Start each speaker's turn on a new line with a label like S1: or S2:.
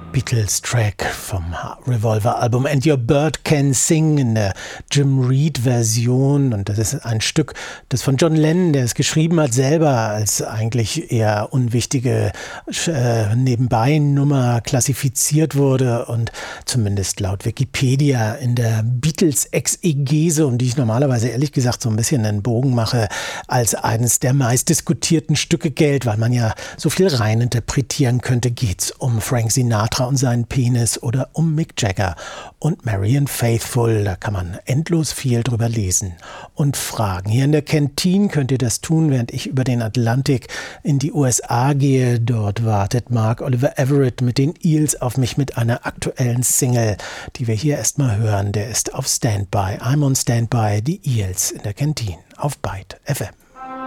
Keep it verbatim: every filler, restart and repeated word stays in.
S1: Beatles-Track vom Revolver-Album And Your Bird Can Sing in der Jim Reed-Version. Und das ist ein Stück, das von John Lennon, der es geschrieben hat, selber als eigentlich eher unwichtige äh, Nebenbei-Nummer klassifiziert wurde und zumindest laut Wikipedia in der Beatles-Exegese, um die ich normalerweise ehrlich gesagt so ein bisschen einen Bogen mache, als eines der meistdiskutierten Stücke gilt, weil man ja so viel reininterpretieren könnte. Geht's um Frank Sinatra und seinen Penis oder um Mick Jagger und Marianne Faithfull? Da kann man endlos viel drüber lesen und fragen. Hier in der Kantine könnt ihr das tun, während ich über den Atlantik in die U S A gehe. Dort wartet Mark Oliver Everett mit den Eels auf mich mit einer aktuellen Single, die wir hier erstmal hören. Der ist auf Standby. I'm on Standby, die Eels in der Kantine auf Byte F M.